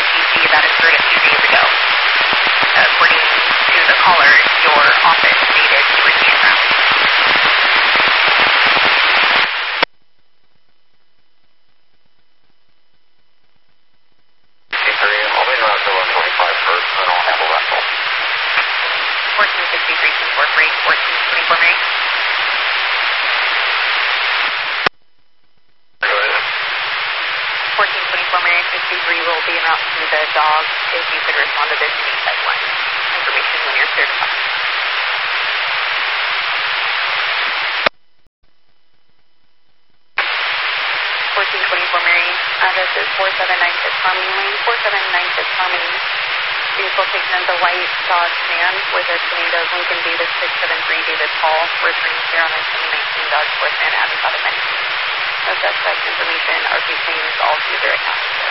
GC that occurred a few days ago. According to the caller, your office stated you were en route. I'll be around to 125 first, and then I'll handle that call. 1463 for freight, 1424 Mary. Go ahead. 1424 Mary 63 will be en route to the dog. If you could respond to this side one information when you're certified. 1424 Mary, address is 4796 Harmony Lane, 4796 Harmony. Vehicle taken in the white Dodge van with a Tornado Lincoln Davis 673 David Paul, returning here on a 2019 Dodge Force van at about a minute. No suspect information, RP claims all to their account.